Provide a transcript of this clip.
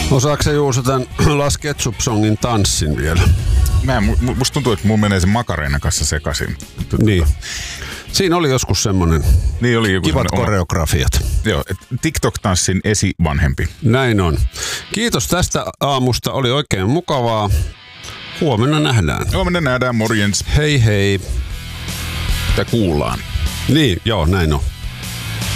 Osaatko sä Juuso tän Las Ketchup-songin tanssin vielä? Musta tuntuu, että mun menee se Macarena kanssa sekaisin. Niin. Siinä oli joskus semmonen niin oli joku kivat koreografiat. Joo, TikTok-tanssin esivanhempi. Näin on. Kiitos tästä aamusta, oli oikein mukavaa. Huomenna nähdään, morjens. Hei hei. Tai kuullaan. Niin, joo, näin on.